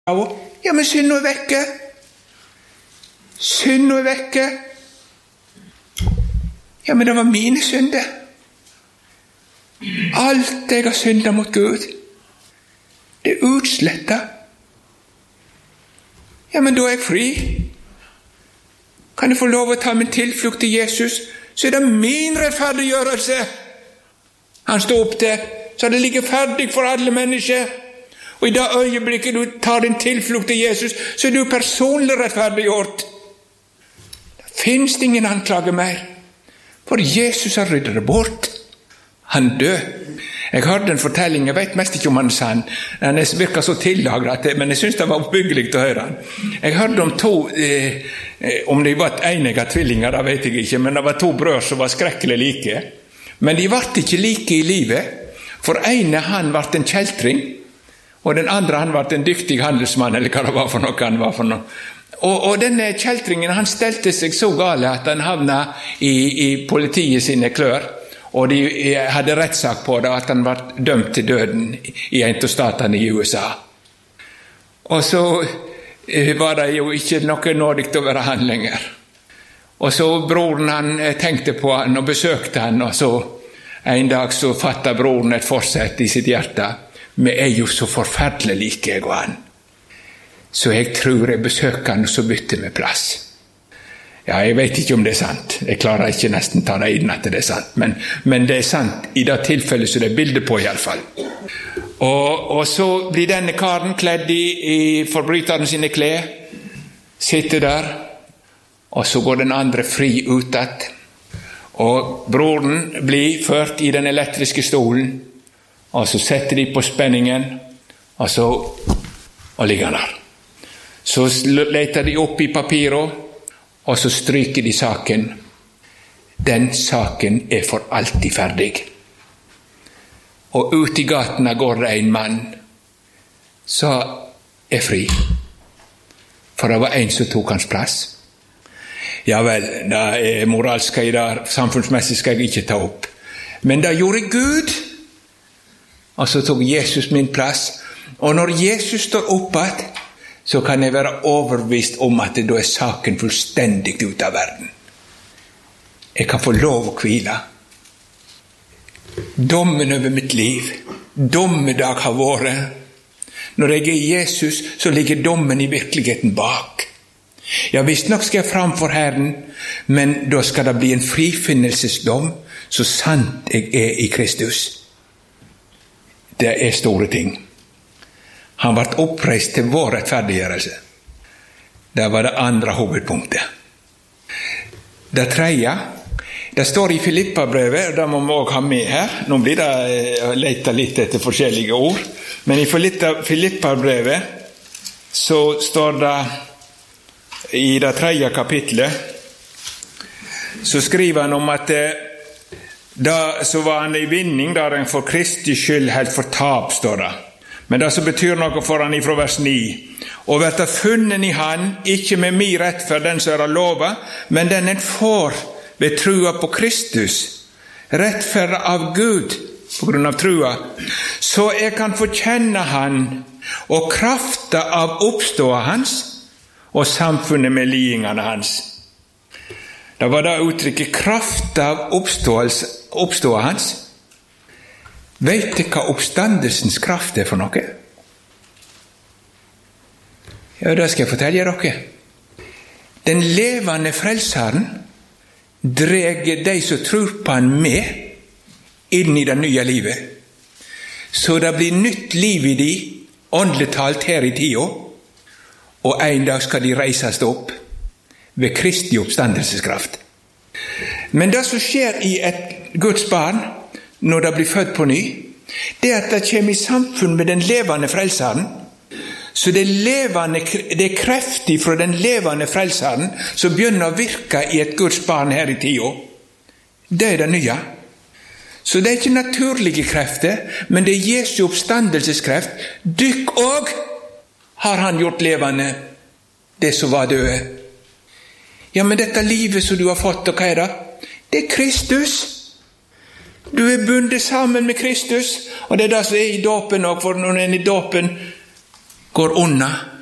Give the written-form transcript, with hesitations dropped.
Ja, men synd er vekke. Synd er vekke. Ja, men det var mine synder. Alt jeg har syndet mot Gud, det er utslettet. Ja, men da er jeg fri. Kan jeg få lov å ta min tilflukt til Jesus, så er det min rettferdiggjørelse han står opp til, så det ligger ferdig for alle mennesker. Og i det øyeblikket du tar din tilflukt til Jesus, så er du personlig rettferdiggjort. Det finnes ingen anklage mer, for Jesus har ryddet det bort. Han død. Jeg hørte en fortelling, jeg vet mest ikke om han er sann, han virker så tillagret, men jeg synes det var oppbyggelig å høre han. Jeg hørte om to, om de var enige tvillinger, det vet jeg ikke, men det var to brød som var skrekkelig like. Men de var ikke like i livet, for ene han var en kjeltring, og den andre han var en dyktig handelsmann, eller hva det var for noe han var for noe. Og denne kjeltringen, han stelte seg så gale at han havnet i politiet sine klør, og de hadde rettssak på det, at han var dømt til døden i en av statene i USA. Og så var det jo ikke noe nådig å være han lenger. Og så broren han tenkte på han og besøkte han, og så en dag så fattet broren et forsett i sitt hjerte. Vi er jo så forferdelig like, jeg og han. Så jeg tror jeg besøker han, og så bytter vi plass. Ja, jeg vet ikke om det er sant. Jeg klarer ikke nesten ta det inn at det er sant. Men det er sant i det tilfellet som det er bildet på i alle fall. Og så blir denne karen kledd i forbryteren sine klær, sitter der, og så går den andre fri utad. Og broren blir ført i den elektriske stolen, og så setter de på spenningen, og ligger han der. Så leter de opp i papiret, og så stryker de saken. Den saken er for alltid ferdig. Og ut i gatene går det en mann som er fri. For det var en som tok hans plass. Ja vel, det er moralsk i det, samfunnsmessig skal jeg ikke ta opp. Men det gjorde Gud. Og så tok Jesus min plass. Og når Jesus står oppad, så kan jeg være overbevist om at da er saken fullstendig ut av verden. Jeg kan få lov å hvile. Dommen over mitt liv, dommedag har vært. Når jeg er i Jesus, så ligger dommen i virkeligheten bak. Ja, visst nok skal jeg fram for Herren, men da skal det bli en frifinnelsesdom, så sant jeg er i Kristus. Det er store ting. Han ble oppreist til vår rettferdiggjørelse. Det var det andre hovedpunktet. Det tredje, det står i Filippa-brevet, og det må vi også ha med her. Nå blir det leta litt etter forskjellige ord. Men i Filippa-brevet så står det i det tredje kapitlet, så skriver han om at da så var han i vinning, der han for Kristi skyld helt for tap, står det. Men det som betyr noe for han ifra vers 9. Og vært funnet i han, ikke med min rett for den som er av lova, men den en får ved trua på Kristus, rettferdig av Gud på grunn av trua, så jeg kan få kjenne han og krafta av oppståa hans og samfunnet med lidingene hans. Det var da uttrykket krafta av oppståa hans. Vet du hva oppstandelsens kraft er for noe? Ja, det skal jeg fortelle dere. Den levende frelseren dreger de som tror på han med inn i det nye livet. Så det blir nytt liv i de, åndelig talt her i tida, og en dag skal de reises opp ved Kristi oppstandelseskraft. Men det som skjer i et Guds barn, når det blir født på ny, det er at det kommer i samfunn med den levende frelseren. Så det er kreftig fra den levende frelseren som begynner å virke i et Guds barn her i tida. Det er det nye. Så det er ikke naturlige krefter, men det er Jesu oppstandelseskreft. Dykk og har han gjort levende det som var døde. Ja, men dette livet som du har fått, og hva er det? Det er Kristus. Du er bundet sammen med Kristus, og det er det som er i dåpen, og for når en er i dåpen, går unna